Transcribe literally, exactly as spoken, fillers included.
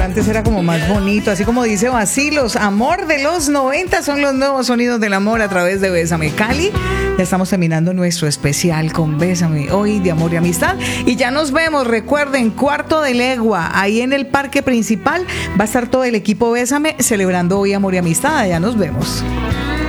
antes era como más bonito, así como dice Bacilos, amor de los noventa son los nuevos sonidos del amor a través de Bésame Cali. Ya estamos terminando nuestro especial con Bésame hoy de amor y amistad y ya nos vemos, recuerden, cuarto de legua, ahí en el parque principal va a estar todo el equipo Bésame celebrando hoy amor y amistad, ya nos vemos.